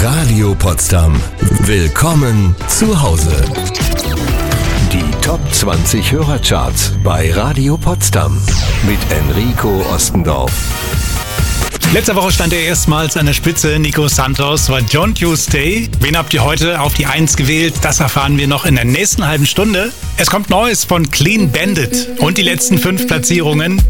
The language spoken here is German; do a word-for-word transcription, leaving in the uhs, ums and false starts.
Radio Potsdam. Willkommen zu Hause. Die Top zwanzig Hörercharts bei Radio Potsdam mit Enrico Ostendorf. Letzte Woche stand er erstmals an der Spitze. Nico Santos war Don't You Stay. Wen habt ihr heute auf die eins gewählt? Das erfahren wir noch in der nächsten halben Stunde. Es kommt Neues von Clean Bandit. Und die letzten fünf Platzierungen.